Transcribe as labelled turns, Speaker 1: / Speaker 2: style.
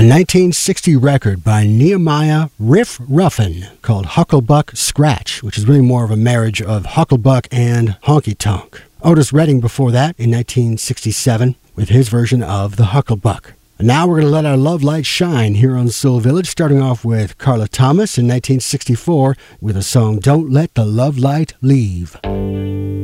Speaker 1: 1960 record by Nehemiah Riff Ruffin called Hucklebuck Scratch, which is really more of a marriage of Hucklebuck and Honky Tonk. Otis Redding before that in 1967 with his version of the Hucklebuck. And now we're going to let our love light shine here on Soul Village, starting off with Carla Thomas in 1964 with the song Don't Let the Love Light Leave.